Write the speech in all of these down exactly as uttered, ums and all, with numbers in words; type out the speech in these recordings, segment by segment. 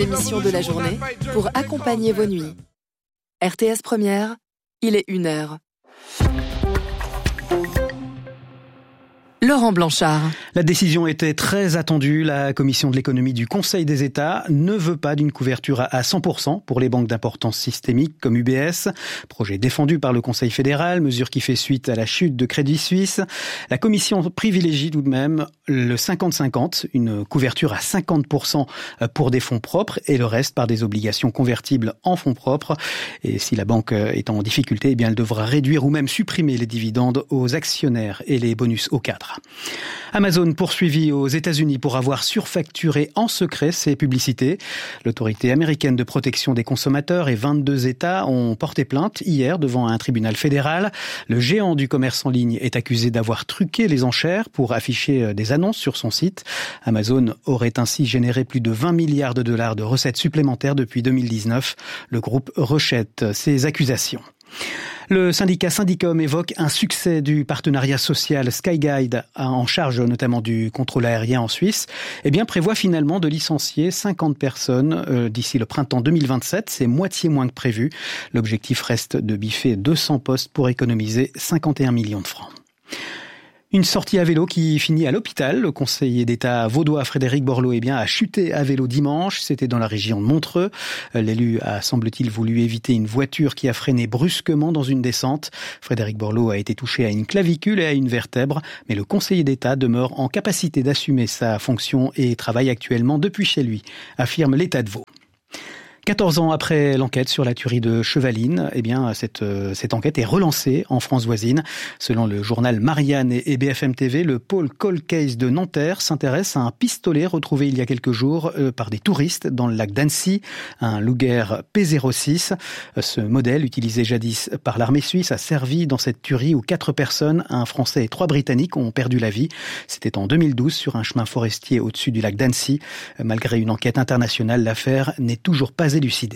émissions de la journée pour accompagner vos nuits. R T S Première, il est une heure. Laurent Blanchard. La décision était très attendue. La Commission de l'économie du Conseil des États ne veut pas d'une couverture à cent pour cent pour les banques d'importance systémique comme U B S. Projet défendu par le Conseil fédéral, mesure qui fait suite à la chute de Crédit Suisse. La Commission privilégie tout de même le cinquante cinquante, une couverture à cinquante pour cent pour des fonds propres et le reste par des obligations convertibles en fonds propres. Et si la banque est en difficulté, eh bien elle devra réduire ou même supprimer les dividendes aux actionnaires et les bonus aux cadres. Amazon poursuivi aux États-Unis pour avoir surfacturé en secret ses publicités. L'autorité américaine de protection des consommateurs et vingt-deux États ont porté plainte hier devant un tribunal fédéral. Le géant du commerce en ligne est accusé d'avoir truqué les enchères pour afficher des annonces sur son site. Amazon aurait ainsi généré plus de vingt milliards de dollars de recettes supplémentaires depuis deux mille dix-neuf. Le groupe rejette ces accusations. Le syndicat Syndicom évoque un succès du partenariat social Skyguide, en charge notamment du contrôle aérien en Suisse, eh bien prévoit finalement de licencier cinquante personnes euh, d'ici le printemps deux mille vingt-sept. C'est moitié moins que prévu. L'objectif reste de biffer deux cents postes pour économiser cinquante et un millions de francs. Une sortie à vélo qui finit à l'hôpital. Le conseiller d'État vaudois Frédéric Borloo eh bien, a chuté à vélo dimanche. C'était dans la région de Montreux. L'élu a, semble-t-il, voulu éviter une voiture qui a freiné brusquement dans une descente. Frédéric Borloo a été touché à une clavicule et à une vertèbre. Mais le conseiller d'État demeure en capacité d'assumer sa fonction et travaille actuellement depuis chez lui, affirme l'État de Vaud. quatorze ans après l'enquête sur la tuerie de Chevaline, eh bien, cette, cette enquête est relancée en France voisine. Selon le journal Marianne et B F M T V, le pôle Cold Case de Nanterre s'intéresse à un pistolet retrouvé il y a quelques jours euh, par des touristes dans le lac d'Annecy, un Luger P zéro six. Ce modèle, utilisé jadis par l'armée suisse, a servi dans cette tuerie où quatre personnes, un Français et trois Britanniques, ont perdu la vie. C'était en deux mille douze sur un chemin forestier au-dessus du lac d'Annecy. Malgré une enquête internationale, l'affaire n'est toujours pas élucidé.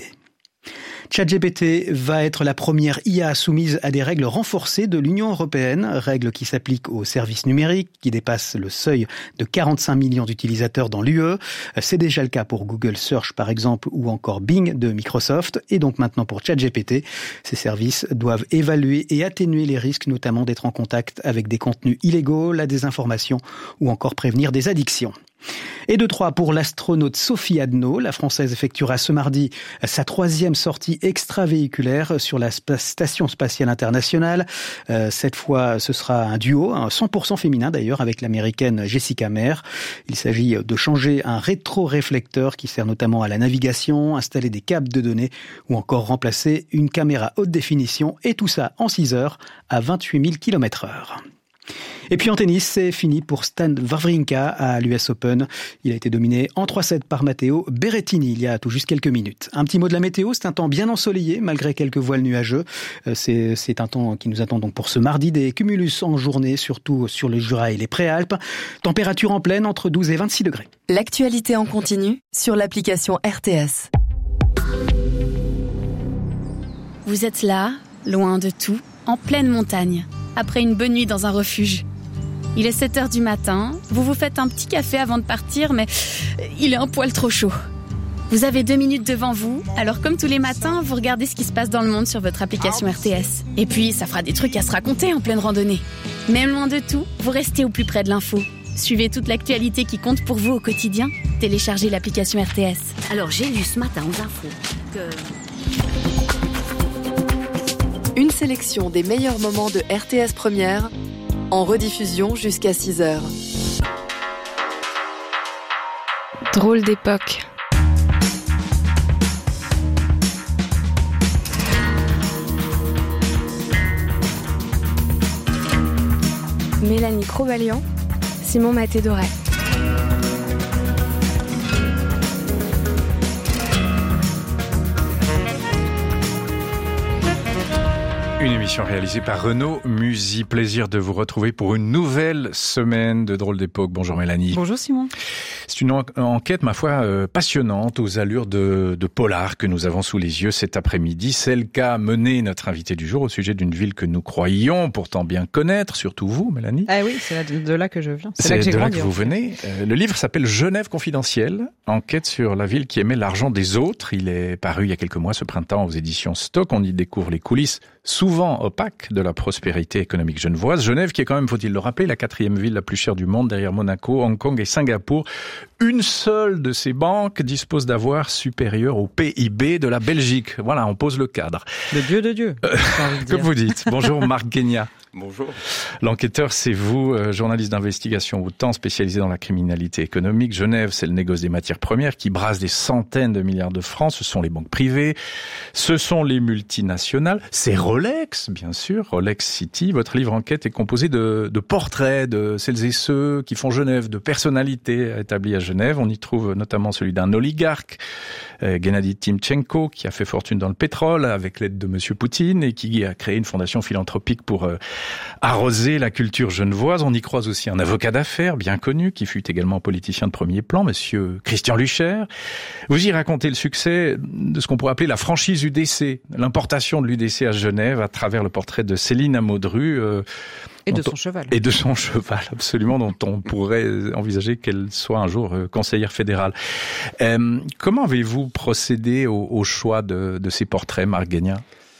ChatGPT va être la première I A soumise à des règles renforcées de l'Union européenne, règles qui s'appliquent aux services numériques qui dépassent le seuil de quarante-cinq millions d'utilisateurs dans l'U E. C'est déjà le cas pour Google Search par exemple ou encore Bing de Microsoft et donc maintenant pour ChatGPT. Ces services doivent évaluer et atténuer les risques, notamment d'être en contact avec des contenus illégaux, la désinformation ou encore prévenir des addictions. Et de trois pour l'astronaute Sophie Adno. La Française effectuera ce mardi sa troisième sortie extravéhiculaire sur la Station spatiale internationale. Euh, cette fois, ce sera un duo, un cent pour cent féminin d'ailleurs, avec l'américaine Jessica Meir. Il s'agit de changer un rétroréflecteur qui sert notamment à la navigation, installer des câbles de données ou encore remplacer une caméra haute définition. Et tout ça en six heures à vingt-huit mille kilomètres heure. Et puis en tennis, c'est fini pour Stan Wawrinka à l'U S Open. Il a été dominé en trois sept par Matteo Berrettini il y a tout juste quelques minutes. Un petit mot de la météo, c'est un temps bien ensoleillé malgré quelques voiles nuageux. C'est, c'est un temps qui nous attend donc pour ce mardi, des cumulus en journée, surtout sur le Jura et les Préalpes. Température en pleine entre douze et vingt-six degrés. L'actualité en continu sur l'application R T S. Vous êtes là, loin de tout, en pleine montagne, après une bonne nuit dans un refuge. Il est sept heures du matin, vous vous faites un petit café avant de partir, mais il est un poil trop chaud. Vous avez deux minutes devant vous, alors comme tous les matins, vous regardez ce qui se passe dans le monde sur votre application R T S. Et puis, ça fera des trucs à se raconter en pleine randonnée. Même loin de tout, vous restez au plus près de l'info. Suivez toute l'actualité qui compte pour vous au quotidien. Téléchargez l'application R T S. Alors, j'ai lu ce matin aux infos que... Une sélection des meilleurs moments de R T S Première, en rediffusion jusqu'à six heures. Drôle d'époque. Mélanie Crobalian, Simon Maté-Doré. Une émission réalisée par Renaud Musy. Plaisir de vous retrouver pour une nouvelle semaine de Drôle d'époque. Bonjour Mélanie. Bonjour Simon. C'est une en- enquête, ma foi, euh, passionnante, aux allures de, de polar que nous avons sous les yeux cet après-midi. Celle qu'a menée notre invité du jour au sujet d'une ville que nous croyions pourtant bien connaître, surtout vous, Mélanie. Ah oui, c'est de, de là que je viens. C'est, C'est là que j'ai de grandi, là que vous venez. Euh, le livre s'appelle Genève confidentielle, enquête sur la ville qui aimait l'argent des autres. Il est paru il y a quelques mois, ce printemps, aux éditions Stock. On y découvre les coulisses souvent opaques de la prospérité économique genevoise. Genève qui est quand même, faut-il le rappeler, la quatrième ville la plus chère du monde derrière Monaco, Hong Kong et Singapour. Une seule de ces banques dispose d'avoirs supérieurs au P I B de la Belgique. Voilà, on pose le cadre. De Dieu, de Dieu. Euh, que vous dites. Bonjour Marc Guénia. Bonjour. L'enquêteur, c'est vous, euh, journaliste d'investigation au temps, spécialisé dans la criminalité économique. Genève, c'est le négoce des matières premières qui brasse des centaines de milliards de francs. Ce sont les banques privées, ce sont les multinationales, c'est Rolex, bien sûr, Rolex City. Votre livre enquête est composé de, de portraits de celles et ceux qui font Genève, de personnalités établies à Genève. On y trouve notamment celui d'un oligarque, euh, Gennady Timchenko, qui a fait fortune dans le pétrole avec l'aide de Monsieur Poutine et qui a créé une fondation philanthropique pour euh, arroser la culture genevoise. On y croise aussi un avocat d'affaires bien connu, qui fut également politicien de premier plan, Monsieur Christian Lucher. Vous y racontez le succès de ce qu'on pourrait appeler la franchise U D C, l'importation de l'U D C à Genève à travers le portrait de Céline Amodru. Euh, Et de on... son cheval. Et de son cheval, absolument, dont on pourrait envisager qu'elle soit un jour euh, conseillère fédérale. Euh, comment avez-vous procédé au, au choix de, de ces portraits, Marc Guénia ?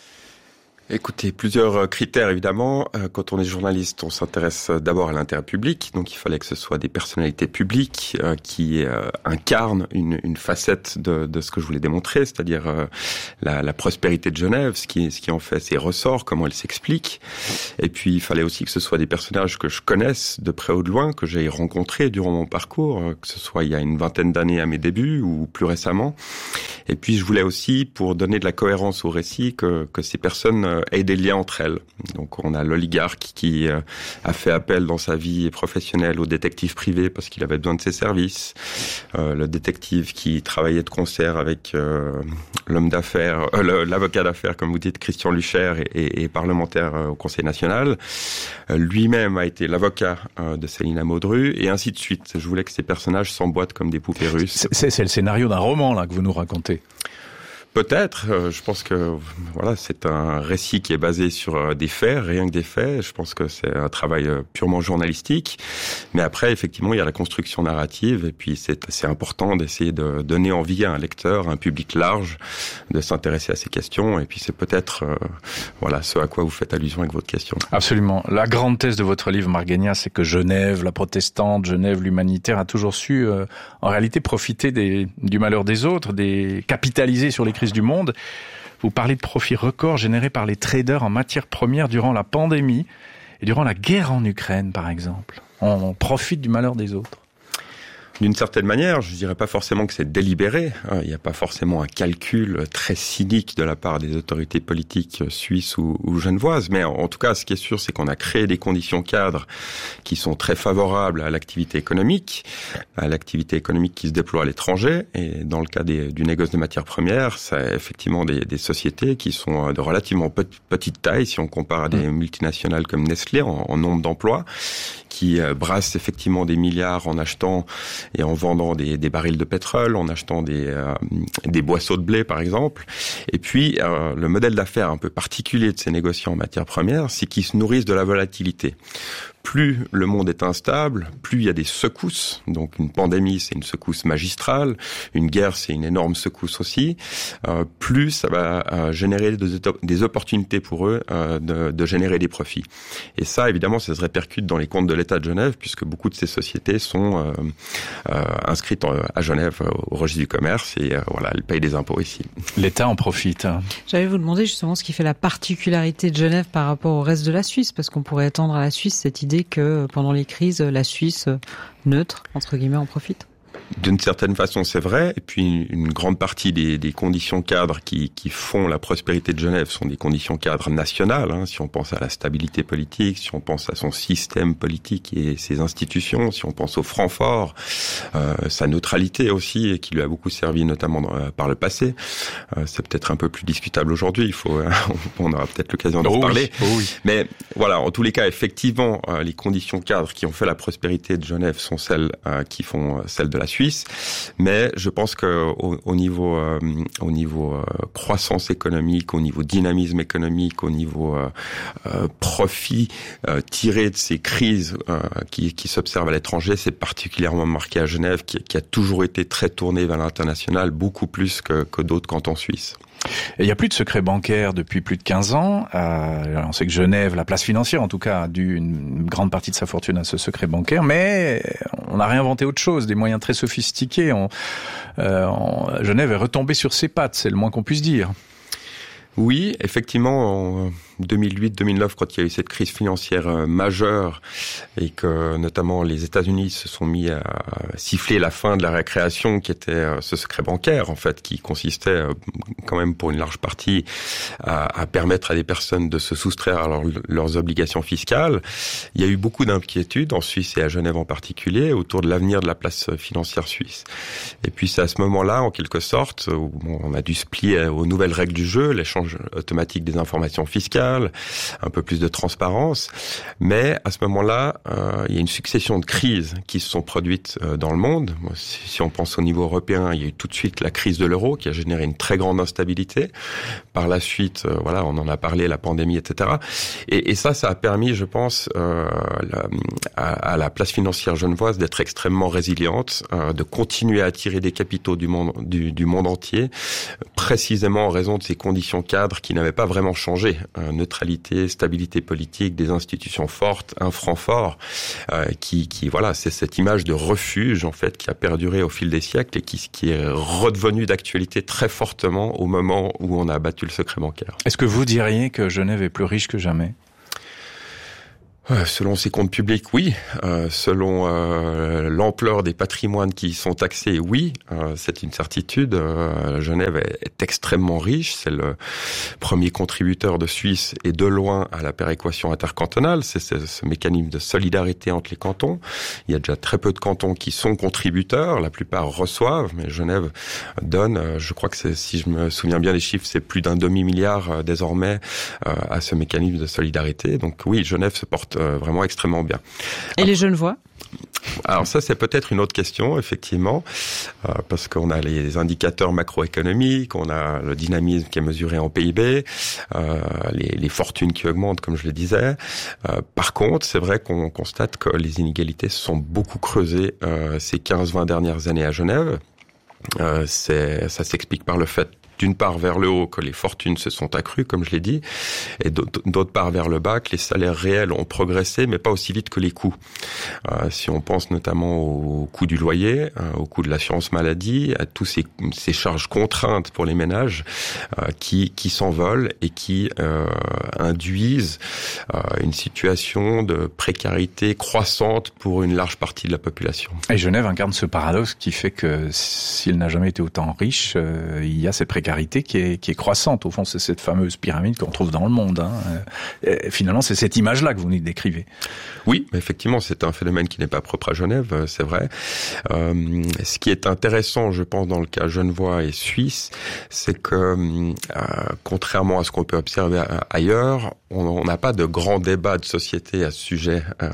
Écoutez, plusieurs critères évidemment. Quand on est journaliste, on s'intéresse d'abord à l'intérêt public, donc il fallait que ce soit des personnalités publiques euh, qui euh, incarnent une, une facette de, de ce que je voulais démontrer, c'est-à-dire euh, la, la prospérité de Genève, ce qui, ce qui en fait ses ressorts, comment elle s'explique. Et puis il fallait aussi que ce soit des personnages que je connaisse de près ou de loin, que j'ai rencontrés durant mon parcours, que ce soit il y a une vingtaine d'années à mes débuts ou plus récemment. Et puis je voulais aussi, pour donner de la cohérence au récit, que, que ces personnes aient des liens entre elles. Donc on a l'oligarque qui euh, a fait appel dans sa vie professionnelle au détective privé parce qu'il avait besoin de ses services. Euh, le détective qui travaillait de concert avec euh, l'homme d'affaires, euh, le, l'avocat d'affaires, comme vous dites, Christian Lucher, et, et, et parlementaire euh, au Conseil national. Euh, lui-même a été l'avocat euh, de Céline Amodru, et ainsi de suite. Je voulais que ces personnages s'emboîtent comme des poupées russes. C'est, c'est le scénario d'un roman là que vous nous racontez. Peut-être. Euh, je pense que voilà, c'est un récit qui est basé sur euh, des faits, rien que des faits. Je pense que c'est un travail euh, purement journalistique. Mais après, effectivement, il y a la construction narrative. Et puis, c'est assez important d'essayer de donner envie à un lecteur, à un public large, de s'intéresser à ces questions. Et puis, c'est peut-être euh, voilà ce à quoi vous faites allusion avec votre question. Absolument. La grande thèse de votre livre, Marc Guénia, c'est que Genève, la protestante, Genève, l'humanitaire, a toujours su, euh, en réalité, profiter des, du malheur des autres, des capitaliser sur les crises du monde. Vous parlez de profits records générés par les traders en matières premières durant la pandémie et durant la guerre en Ukraine, par exemple. On profite du malheur des autres. D'une certaine manière, je dirais pas forcément que c'est délibéré. Il n'y a pas forcément un calcul très cynique de la part des autorités politiques suisses ou, ou genevoises. Mais en tout cas, ce qui est sûr, c'est qu'on a créé des conditions cadres qui sont très favorables à l'activité économique, à l'activité économique qui se déploie à l'étranger. Et dans le cas des, du négoce de matières premières, c'est effectivement des, des sociétés qui sont de relativement petite taille, si on compare à des multinationales comme Nestlé en, en nombre d'emplois, qui brassent effectivement des milliards en achetant et en vendant des, des barils de pétrole, en achetant des, euh, des boisseaux de blé, par exemple. Et puis, euh, le modèle d'affaires un peu particulier de ces négociants en matières premières, c'est qu'ils se nourrissent de la volatilité. Plus le monde est instable, plus il y a des secousses. Donc une pandémie, c'est une secousse magistrale. Une guerre, c'est une énorme secousse aussi. Euh, plus ça va euh, générer des, des opportunités pour eux euh, de, de générer des profits. Et ça, évidemment, ça se répercute dans les comptes de l'État de Genève, puisque beaucoup de ces sociétés sont euh, euh, inscrites en, à Genève au registre du commerce et euh, voilà, elles payent des impôts ici. L'État en profite. Hein. J'allais vous demander justement ce qui fait la particularité de Genève par rapport au reste de la Suisse, parce qu'on pourrait étendre à la Suisse cette idée que pendant les crises, la Suisse neutre, entre guillemets, en profite. D'une certaine façon, c'est vrai. Et puis, une grande partie des, des conditions cadres qui, qui font la prospérité de Genève sont des conditions cadres nationales. Hein. Si on pense à la stabilité politique, si on pense à son système politique et ses institutions, si on pense au franc fort, euh, sa neutralité aussi, et qui lui a beaucoup servi notamment dans, euh, par le passé. Euh, c'est peut-être un peu plus discutable aujourd'hui. Il faut, euh, on aura peut-être l'occasion d'en oh parler. Oui, oh oui. Mais voilà, en tous les cas, effectivement, euh, les conditions cadres qui ont fait la prospérité de Genève sont celles euh, qui font celles de la Suisse. suisse. Mais je pense que au, au niveau, euh, au niveau euh, croissance économique, au niveau dynamisme économique, au niveau euh, euh, profit euh, tiré de ces crises euh, qui, qui s'observent à l'étranger, c'est particulièrement marqué à Genève, qui, qui a toujours été très tourné vers l'international, beaucoup plus que, que d'autres cantons suisses. Et il n'y a plus de secret bancaire depuis plus de quinze ans. Euh, on sait que Genève, la place financière en tout cas, a dû une grande partie de sa fortune à ce secret bancaire, mais on a réinventé autre chose, des moyens très sophistiqués. On, euh, on, Genève est retombée sur ses pattes, c'est le moins qu'on puisse dire. Oui, effectivement, en deux mille huit deux mille neuf, quand il y a eu cette crise financière majeure et que notamment les États-Unis se sont mis à siffler la fin de la récréation qui était ce secret bancaire, en fait, qui consistait quand même pour une large partie à, à permettre à des personnes de se soustraire à leur, leurs obligations fiscales. Il y a eu beaucoup d'inquiétudes en Suisse et à Genève en particulier autour de l'avenir de la place financière suisse. Et puis c'est à ce moment-là, en quelque sorte, où bon, on a dû se plier aux nouvelles règles du jeu, l'échange automatique des informations fiscales, un peu plus de transparence. Mais à ce moment-là, euh, il y a une succession de crises qui se sont produites euh, dans le monde. Si, si on pense au niveau européen, il y a eu tout de suite la crise de l'euro qui a généré une très grande instabilité. Par la suite, euh, voilà, on en a parlé, la pandémie, et cetera. Et, et ça, ça a permis, je pense, euh, la, à, à la place financière genevoise d'être extrêmement résiliente, euh, de continuer à attirer des capitaux du monde, du, du monde entier, précisément en raison de ces conditions cadre qui n'avait pas vraiment changé. Euh, neutralité, stabilité politique, des institutions fortes, un franc fort, euh, qui, qui, voilà, c'est cette image de refuge, en fait, qui a perduré au fil des siècles et qui, qui est redevenue d'actualité très fortement au moment où on a abattu le secret bancaire. Est-ce que vous diriez que Genève est plus riche que jamais ? Selon ses comptes publics, oui. Euh, selon euh, l'ampleur des patrimoines qui y sont taxés, oui. Euh, c'est une certitude. Euh, Genève est, est extrêmement riche. C'est le premier contributeur de Suisse et de loin à la péréquation intercantonale. C'est, c'est ce mécanisme de solidarité entre les cantons. Il y a déjà très peu de cantons qui sont contributeurs. La plupart reçoivent, mais Genève donne. Euh, je crois que c'est, si je me souviens bien des chiffres, c'est plus d'un demi-milliard euh, désormais euh, à ce mécanisme de solidarité. Donc oui, Genève se porte vraiment extrêmement bien. Et les Genevois ? Alors ça, c'est peut-être une autre question, effectivement, euh, parce qu'on a les indicateurs macroéconomiques, on a le dynamisme qui est mesuré en P I B, euh, les, les fortunes qui augmentent, comme je le disais. Euh, par contre, c'est vrai qu'on constate que les inégalités se sont beaucoup creusées euh, ces quinze vingt dernières années à Genève. Euh, c'est, ça s'explique par le fait d'une part vers le haut que les fortunes se sont accrues, comme je l'ai dit, et d'autre part vers le bas que les salaires réels ont progressé, mais pas aussi vite que les coûts. Euh, si on pense notamment au coût du loyer, euh, au coût de l'assurance maladie, à tous ces, ces charges contraintes pour les ménages euh, qui, qui s'envolent et qui euh, induisent euh, une situation de précarité croissante pour une large partie de la population. Et Genève incarne ce paradoxe qui fait que s'il n'a jamais été autant riche, euh, il y a cette précarité qui est, qui est croissante. Au fond, c'est cette fameuse pyramide qu'on trouve dans le monde. Hein. Et finalement, c'est cette image-là que vous nous décrivez. Oui, effectivement, c'est un phénomène qui n'est pas propre à Genève, c'est vrai. Euh, ce qui est intéressant, je pense, dans le cas genevois et suisse, c'est que, euh, contrairement à ce qu'on peut observer ailleurs, on n'a pas de grand débat de société à ce sujet. Euh,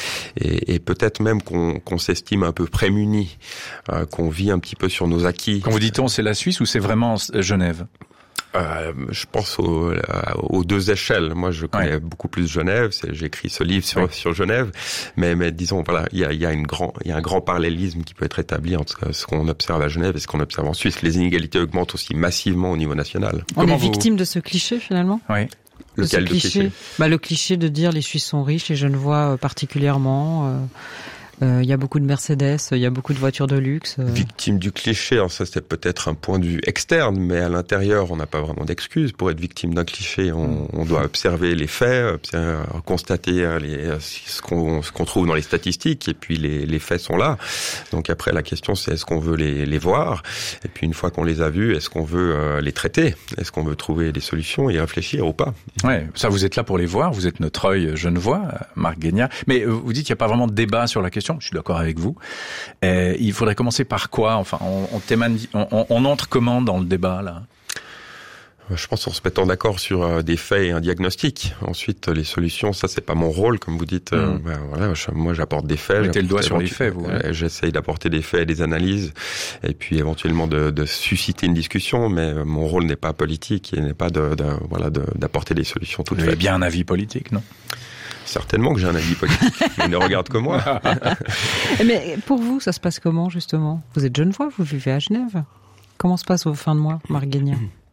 et, et peut-être même qu'on, qu'on s'estime un peu prémuni, euh, qu'on vit un petit peu sur nos acquis. Quand vous dites on, c'est la Suisse ou c'est vraiment Genève ? Euh, je pense aux, aux deux échelles. Moi, je connais ouais. beaucoup plus Genève. C'est, j'ai écrit ce livre sur, ouais. sur Genève, mais, mais disons, voilà, il y a, il y a une grand, il y a un grand parallélisme qui peut être établi entre ce qu'on observe à Genève et ce qu'on observe en Suisse. Les inégalités augmentent aussi massivement au niveau national. On Comment est victime vous... de ce cliché finalement. Oui. Lequel de cliché, cliché bah, le cliché de dire les Suisses sont riches, les Genevois euh, particulièrement. Euh... Il euh, y a beaucoup de Mercedes, il y a beaucoup de voitures de luxe. Euh... Victime du cliché, alors ça c'est peut-être un point de vue externe, mais à l'intérieur on n'a pas vraiment d'excuse pour être victime d'un cliché. On, on doit observer les faits, observer, constater les, ce, qu'on, ce qu'on trouve dans les statistiques, et puis les, les faits sont là. Donc après la question c'est est-ce qu'on veut les, les voir, et puis une fois qu'on les a vus, est-ce qu'on veut euh, les traiter, est-ce qu'on veut trouver des solutions et y réfléchir ou pas. Ouais, ça vous êtes là pour les voir, vous êtes notre œil genevois, Marc Guégnard. Mais euh, vous dites qu'il n'y a pas vraiment de débat sur la question. Je suis d'accord avec vous. Euh, il faudrait commencer par quoi ? Enfin, on, on, témani- on, on entre comment dans le débat là ? Je pense en se mettant d'accord sur des faits et un diagnostic. Ensuite, les solutions, ça c'est pas mon rôle, comme vous dites. Mmh. Euh, ben, voilà, je, moi j'apporte des faits. Mettez le doigt sur les faits, vous. Euh, j'essaye d'apporter des faits et des analyses, et puis éventuellement de, de susciter une discussion. Mais mon rôle n'est pas politique, et n'est pas de, de voilà de, d'apporter des solutions toutes faites. Vous avez bien un avis politique, non ? Certainement que j'ai un avis politique, mais il ne regarde que moi. Mais pour vous, ça se passe comment justement ? Vous êtes genevois, vous vivez à Genève. Comment se passe vos fins de mois, Marc Guénia ?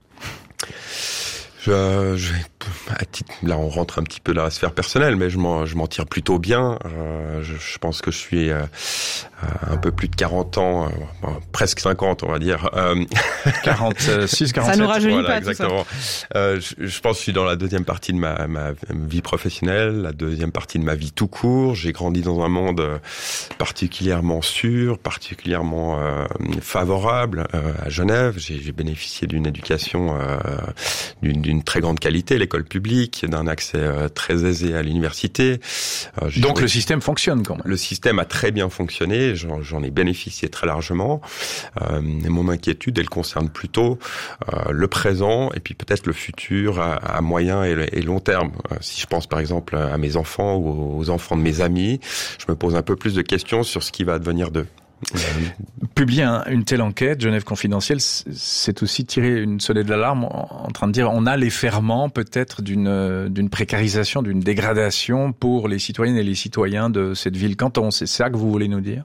Je, je, à titre, là, on rentre un petit peu dans la sphère personnelle, mais je m'en, je m'en tire plutôt bien. Euh, je, je pense que je suis euh, un peu plus de quarante ans, euh, presque cinquante, on va dire. Euh, quarante-six, quarante-sept. Ça nous rajeunit voilà, pas, exactement. tout ça. Euh, je, je pense que je suis dans la deuxième partie de ma, ma vie professionnelle, la deuxième partie de ma vie tout court. J'ai grandi dans un monde particulièrement sûr, particulièrement euh, favorable euh, à Genève. J'ai, j'ai bénéficié d'une éducation euh, d'une, d'une très grande qualité, l'école publique, d'un accès euh, très aisé à l'université. Euh, Donc joué... le système fonctionne quand même. Le système a très bien fonctionné, j'en, j'en ai bénéficié très largement. Euh, et mon inquiétude, elle concerne plutôt euh, le présent et puis peut-être le futur à, à moyen et, et long terme. Euh, si je pense par exemple à mes enfants ou aux enfants de mes amis, je me pose un peu plus de questions sur ce qui va advenir d'eux. Publier un, une telle enquête, Genève Confidentielle, c'est aussi tirer une sonnette d'alarme en, en train de dire on a les ferments peut-être d'une, d'une précarisation, d'une dégradation pour les citoyennes et les citoyens de cette ville-canton. C'est ça que vous voulez nous dire ?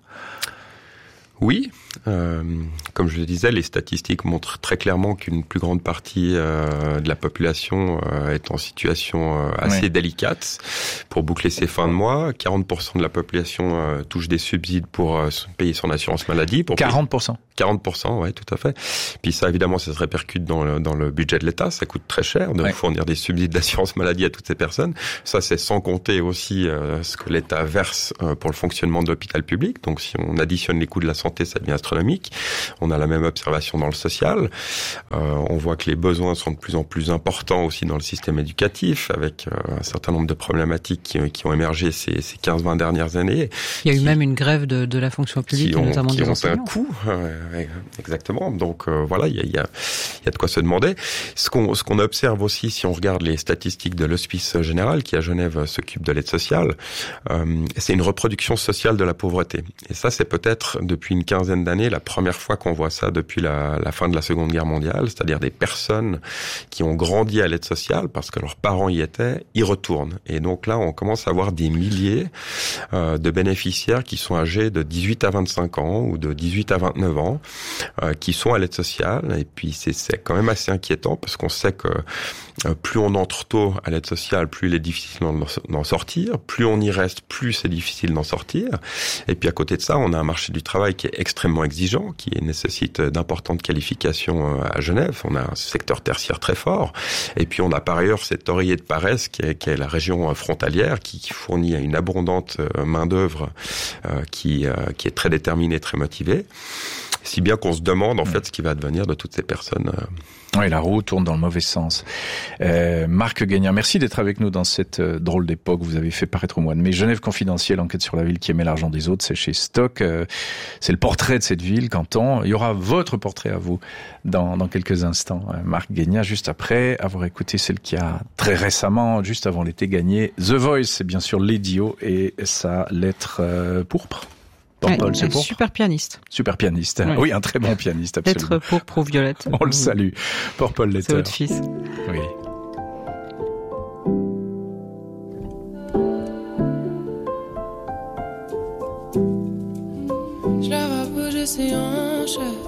Oui, euh, comme je le disais, les statistiques montrent très clairement qu'une plus grande partie euh, de la population euh, est en situation euh, assez oui. délicate pour boucler ses fins de mois. quarante pour cent de la population euh, touche des subsides pour euh, payer son assurance maladie. Pour quarante pour cent payer... quarante pour cent, oui, tout à fait. Puis ça, évidemment, ça se répercute dans le, dans le budget de l'État. Ça coûte très cher de oui. fournir des subsides d'assurance maladie à toutes ces personnes. Ça, c'est sans compter aussi euh, ce que l'État verse euh, pour le fonctionnement de l'hôpital public. Donc, si on additionne les coûts de la santé, ça devient astronomique. On a la même observation dans le social. Euh, on voit que les besoins sont de plus en plus importants aussi dans le système éducatif, avec euh, un certain nombre de problématiques qui, qui ont émergé ces, ces quinze vingt dernières années. Il y a eu qui, même une grève de, de la fonction publique, ont, notamment qui des ont enseignants. Un coût, euh, exactement. Donc euh, voilà, il y a, il y, a, il y a de quoi se demander. Ce qu'on, ce qu'on observe aussi, si on regarde les statistiques de l'Hospice Général, qui à Genève s'occupe de l'aide sociale, euh, c'est une reproduction sociale de la pauvreté. Et ça, c'est peut-être depuis une quinzaine d'années la première fois qu'on voit ça depuis la, la fin de la Seconde Guerre mondiale, c'est-à-dire des personnes qui ont grandi à l'aide sociale parce que leurs parents y étaient, y retournent. Et donc là, on commence à avoir des milliers euh, de bénéficiaires qui sont âgés de dix-huit à vingt-cinq ans ou de dix-huit à vingt-neuf ans, euh, qui sont à l'aide sociale. Et puis c'est, c'est quand même assez inquiétant parce qu'on sait que euh, plus on entre tôt à l'aide sociale, plus il est difficile d'en, d'en sortir. Plus on y reste, plus c'est difficile d'en sortir. Et puis à côté de ça, on a un marché du travail qui est extrêmement exigeant, qui nécessite d'importantes qualifications à Genève. On a un secteur tertiaire très fort. Et puis on a par ailleurs cet oreiller de Paresse qui est, qui est la région frontalière, qui, qui fournit une abondante main-d'œuvre euh, qui, euh, qui est très déterminée, très motivée. Si bien qu'on se demande en fait ce qui va advenir de toutes ces personnes. Euh, Oui, la roue tourne dans le mauvais sens. Euh, Marc Guénia, merci d'être avec nous dans cette euh, drôle d'époque. Vous avez fait paraître au mois de mai Genève Confidentielle, enquête sur la ville qui aimait l'argent des autres. C'est chez Stock. Euh, c'est le portrait de cette ville, Canton. Il y aura votre portrait à vous dans, dans quelques instants. Euh, Marc Guénia, juste après avoir écouté celle qui a très récemment, juste avant l'été, gagné The Voice. C'est bien sûr Lady O et sa lettre euh, pourpre. Paul, c'est pour super pianiste. Super pianiste. Oui, oui, un très bon pianiste, absolument. Lettre pourpre ou violette. On le salue. Pour Paul Letter. C'est votre fils. Oui. Je la vois bouger ses hanches.